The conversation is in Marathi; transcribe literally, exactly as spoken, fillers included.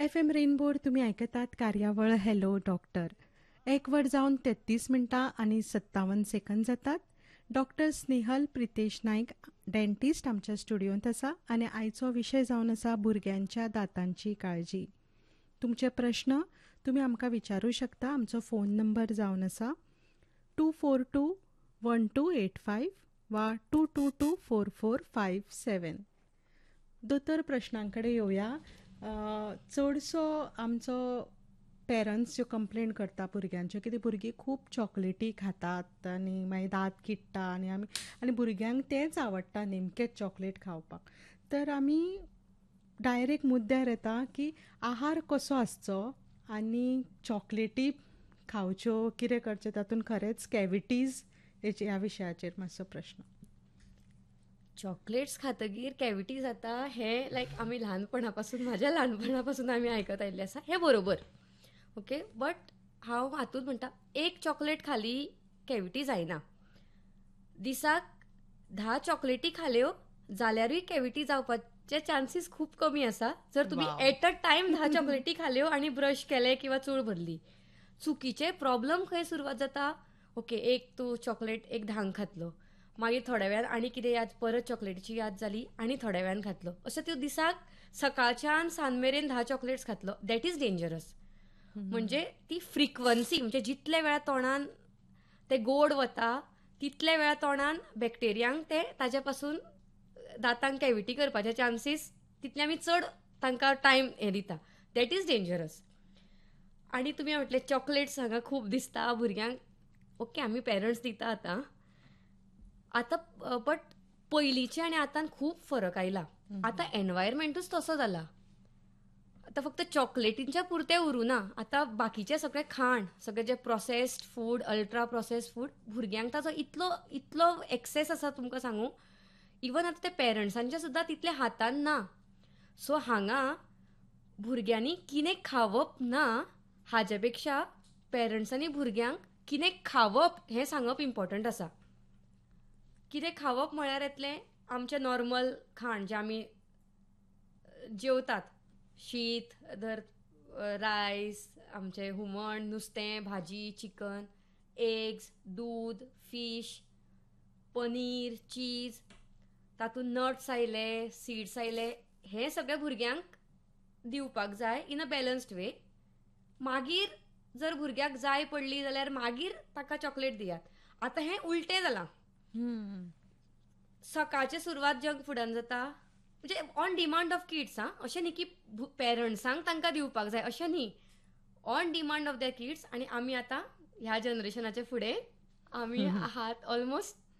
एफ एम रेनबोर तुम्ही ऐकतात कार्यावळ हॅलो डॉक्टर. एक वर जावन तेहतीस मिनटां आणि सत्तावन्न सेकंद जातात. डॉक्टर स्नेहल प्रितेश नाईक डेंटिस्ट आमच्या स्टुडिओंत आसा आनी आयचो विशय जावन आसा भुरग्यांच्या दांतांची काळजी. तुमचे प्रश्न तुमी आमकां विचारूं शकता. आमचो फोन नंबर जावन आसा to four to one two eight five वा to to to four four five सेवन. दोतोर प्रश्नां कडेन येवया. अ, चडसो आमचो पेरंट्स ज्यो कंप्लेंट करता भुरग्यांच्यो, कितें भुरगीं खूब चॉकलेटी खातात आनी मागीर दांत किडटा आनी आमी आनी भुरग्यांक तेंच आवडटा नेमकेंच चॉकलेट खावपाक. तर आमी डायरेक्ट मुद्द्यार येता की आहार कसो आसचो आनी चॉकलेटी खावच्यो कितें करचें, तातूंत खरेंच कॅविटीज हेचे ह्या विशयाचेर मातसो प्रश्न. चॉकलेट्स खातगीर कॅविटी जाता हे लायक आमी ल्हानपणा पासून म्हाज्या ल्हानपणा पासून आमी आयकत आयिल्लें आसा, हें बरोबर. ओके, बट हांव हातूंत म्हणटा एक चॉकलेट खाली कॅविटी जायना. दिसाक धा चॉकलेटी खाल्यो जाल्यारूय कॅविटी जावपाचे चान्सीस खूब कमी आसा जर तुमी वाव. एट अ टायम धा चॉकलेटी खाल्यो आनी ब्रश केले किंवा चूळ भरली. चुकीचे प्रॉब्लम खंय सुरवात जाता. ओके, एक तूं चॉकलेट एक धांक खातलो, मागीर थोड्या वेळान आनी कितें याद परत चॉकलेटीची याद जाली आनी थोड्या वेळान खातलो. अशें तूं दिसाक सकाळच्यान सांज मेरेन धा चॉकलेट्स खातलो, दॅट इज डेंजरस. म्हणजे ती फ्रिक्वन्सी, म्हणजे जितले वेळा तोंडान ते गोड वता तितले वेळा तोंडान बॅक्टेरियांक ते ताजे पासून दांतांक कॅविटी करपाचे चान्सीस तितले आमी चड तांकां टायम हें दिता, दॅट इज डेंजरस. आनी तुमी म्हटलें चॉकलेट्स हांगा खूब दिसता भुरग्यांक. ओके, आमी पेरंट्स दिता आतां आतां बट पयलींचे आनी आतां खूब फरक आयला. आतां एनवायरमेंटूच तसो जाला. आतां फक्त चॉकलेटींच्या पुरते उरूना, आतां बाकीचे सगळे खाण, सगळे जे processed food, ultra processed food, भुरग्यांक ताचो इतलो इतलो एक्सेस आसा तुमकां सांगू. इवन आतां ते पेरंट्सांचे सुद्दां तितले हातान ना. सो हांगा भुरग्यांनी कितें खावप ना हाजे पेक्षा पेरंट्सांनी भुरग्यांक कितें खावप हें सांगप इम्पॉर्टंट आसा. कितें खावप म्हळ्यार येतलें आमचें नॉर्मल खाण जें आमी जेवतात, शीत धर, रायस, आमचें हुमण, नुस्तें, भाजी, चिकन, एग्स, दूद, फीश, पनीर, चीज, तातूंत नट्स आयले, सीड्स आयले, हें सगळें भुरग्यांक दिवपाक जाय इन अ बॅलन्स्ड वे. मागीर जर भुरग्याक जाय पडली जाल्यार मागीर ताका चॉकलेट दियात. आतां हें उलटें जालां. सकाळची सुरवात जंक फुडान जाता, म्हणजे ऑन डिमांड ऑफ किड्स. आं अशें न्ही की पेरंट्सांक तांकां दिवपाक जाय अशें न्ही, on demand of the kids. आनी आमी आतां ह्या जनरेशनाचे फुडें आमी आहात ऑलमोस्ट